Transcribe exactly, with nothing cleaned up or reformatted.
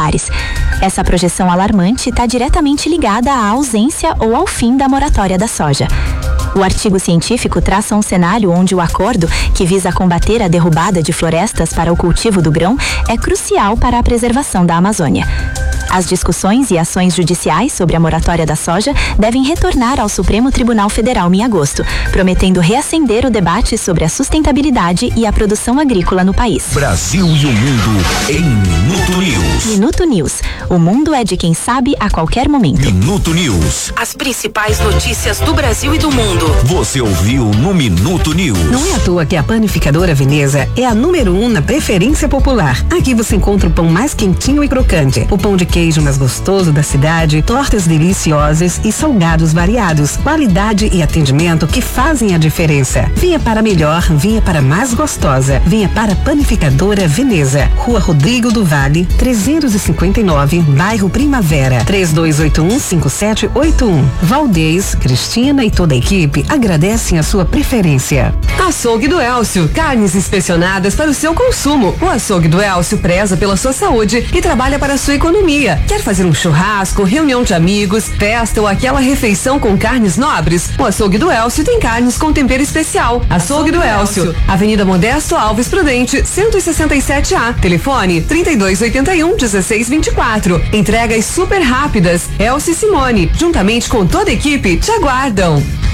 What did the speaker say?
populares. Essa projeção alarmante está diretamente ligada à ausência ou ao fim da moratória da soja. O artigo científico traça um cenário onde o acordo, que visa combater a derrubada de florestas para o cultivo do grão, é crucial para a preservação da Amazônia. As discussões e ações judiciais sobre a moratória da soja devem retornar ao Supremo Tribunal Federal em agosto, prometendo reacender o debate sobre a sustentabilidade e a produção agrícola no país. Brasil e o mundo em Minuto News. Minuto News. O mundo é de quem sabe a qualquer momento. Minuto News. As principais notícias do Brasil e do mundo. Você ouviu no Minuto News. Não é à toa que a Panificadora Veneza é a número um na preferência popular. Aqui você encontra o pão mais quentinho e crocante, o pão de queijo mais gostoso da cidade, tortas deliciosas e salgados variados, qualidade e atendimento que fazem a diferença. Venha para melhor, venha para mais gostosa, venha para a Panificadora Veneza, Rua Rodrigo do Vale, trezentos e cinquenta e nove, bairro Primavera, três dois oito um, cinco sete oito um. Valdez, Cristina e toda a equipe agradecem a sua preferência. Açougue do Elcio, carnes inspecionadas para o seu consumo. O Açougue do Elcio preza pela sua saúde e trabalha para a sua economia. Quer fazer um churrasco, reunião de amigos, festa ou aquela refeição com carnes nobres? O Açougue do Elcio tem carnes com tempero especial. Açougue do Elcio, Avenida Modesto Alves Prudente, cento e sessenta e sete A. Telefone trinta e dois oitenta e um, dezesseis vinte e quatro. Entregas super rápidas. Elcio e Simone, juntamente com toda a equipe, te aguardam.